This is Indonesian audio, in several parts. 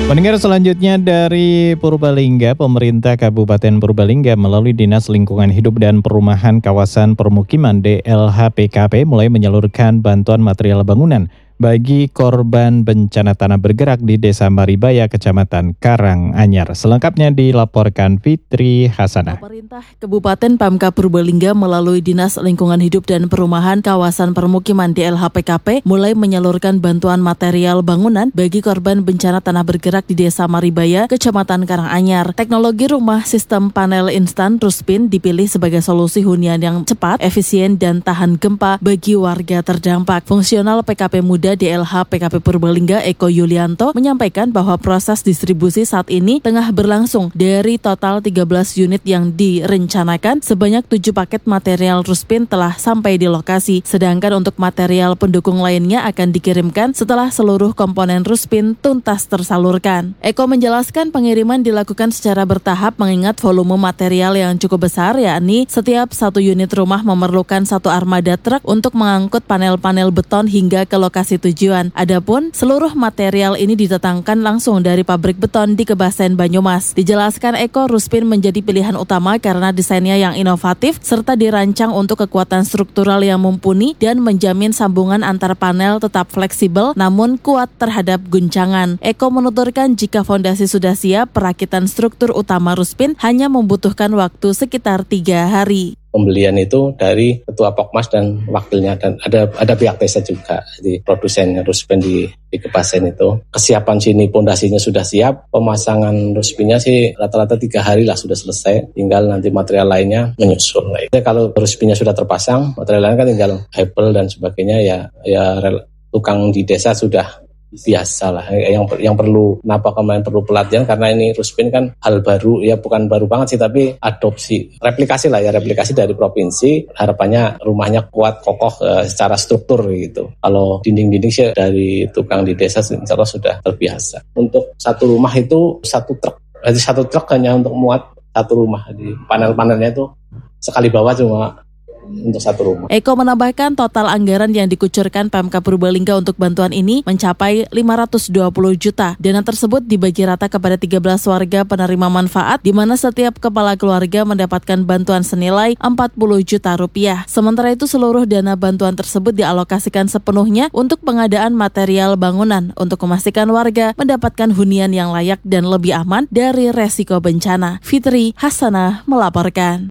Pendengar selanjutnya dari Purbalingga, pemerintah Kabupaten Purbalingga melalui Dinas Lingkungan Hidup dan Perumahan Kawasan Permukiman DLHPKP mulai menyalurkan bantuan material bangunan bagi korban bencana tanah bergerak di Desa Maribaya, Kecamatan Karanganyar. Selengkapnya dilaporkan Fitri Hasanah. Pemerintah Kabupaten Pemkab Purbalingga melalui Dinas Lingkungan Hidup dan Perumahan Kawasan Permukiman DLHPKP mulai menyalurkan bantuan material bangunan bagi korban bencana tanah bergerak di Desa Maribaya, Kecamatan Karanganyar. Teknologi rumah sistem panel instan Ruspin dipilih sebagai solusi hunian yang cepat, efisien, dan tahan gempa bagi warga terdampak. Fungsional PKP Muda DLHPKP Purbalingga Eko Yulianto menyampaikan bahwa proses distribusi saat ini tengah berlangsung. Dari total 13 unit yang direncanakan, sebanyak 7 paket material Ruspin telah sampai di lokasi, sedangkan untuk material pendukung lainnya akan dikirimkan setelah seluruh komponen Ruspin tuntas tersalurkan. Eko menjelaskan pengiriman dilakukan secara bertahap mengingat volume material yang cukup besar, yakni setiap satu unit rumah memerlukan satu armada truk untuk mengangkut panel-panel beton hingga ke lokasi tujuan. Adapun seluruh material ini didatangkan langsung dari pabrik beton di Kebasen Banyumas. Dijelaskan Eko, Ruspin menjadi pilihan utama karena desainnya yang inovatif serta dirancang untuk kekuatan struktural yang mumpuni dan menjamin sambungan antar panel tetap fleksibel namun kuat terhadap guncangan. Eko menuturkan jika fondasi sudah siap, perakitan struktur utama Ruspin hanya membutuhkan waktu sekitar 3 hari. Pembelian itu dari Ketua Pokmas dan wakilnya, dan ada pihak desa juga, di produsen Ruspin di Kebasen itu. Kesiapan sini pondasinya sudah siap, pemasangan Ruspinnya sih rata-rata 3 hari lah sudah selesai, tinggal nanti material lainnya menyusul. Jadi kalau Ruspinnya sudah terpasang, material lain kan tinggal hebel dan sebagainya, ya tukang di desa sudah biasa lah. Yang perlu, kenapa kemarin perlu pelatihan, karena ini Ruspin kan hal baru, ya bukan baru banget sih, tapi adopsi, replikasi dari provinsi. Harapannya rumahnya kuat, kokoh secara struktur gitu. Kalau dinding-dinding sih dari tukang di desa insya Allah sudah terbiasa. Untuk satu rumah itu satu truk hanya untuk muat satu rumah. Di panel-panelnya itu sekali bawa cuma untuk satu rumah. Eko menambahkan total anggaran yang dikucurkan Pemkab Purbalingga untuk bantuan ini mencapai 520 juta. Dana tersebut dibagi rata kepada 13 warga penerima manfaat, di mana setiap kepala keluarga mendapatkan bantuan senilai 40 juta rupiah. Sementara itu seluruh dana bantuan tersebut dialokasikan sepenuhnya untuk pengadaan material bangunan untuk memastikan warga mendapatkan hunian yang layak dan lebih aman dari resiko bencana. Fitri Hasanah melaporkan.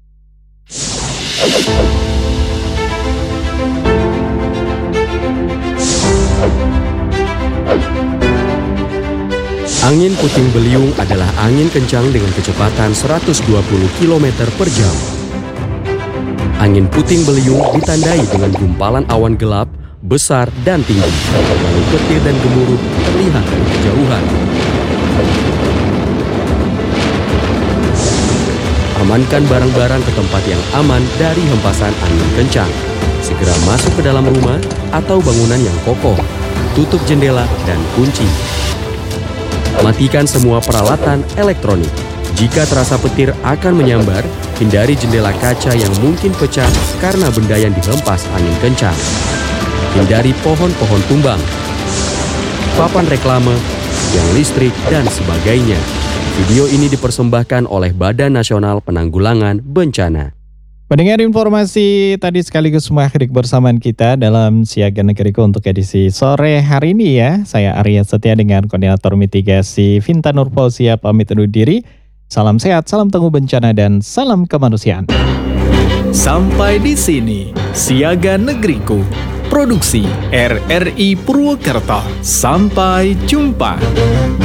Angin puting beliung adalah angin kencang dengan kecepatan 120 km per jam. Angin puting beliung ditandai dengan gumpalan awan gelap, besar dan tinggi, lalu petir dan gemuruh terlihat dari kejauhan. Amankan barang-barang ke tempat yang aman dari hempasan angin kencang. Segera masuk ke dalam rumah atau bangunan yang kokoh. Tutup jendela dan kunci. Matikan semua peralatan elektronik. Jika terasa petir akan menyambar, hindari jendela kaca yang mungkin pecah karena benda yang dihempas angin kencang. Hindari pohon-pohon tumbang, papan reklame, tiang listrik, dan sebagainya. Video ini dipersembahkan oleh Badan Nasional Penanggulangan Bencana. Pendengar, informasi tadi sekaligus mengakhiri kebersamaan kita dalam Siaga Negeriku untuk edisi sore hari ini ya. Saya Arya Setia dengan Koordinator Mitigasi Vinta Nurfausia pamit undur diri. Salam sehat, salam tangguh bencana, dan salam kemanusiaan. Sampai di sini Siaga Negeriku, produksi RRI Purwokerto. Sampai jumpa.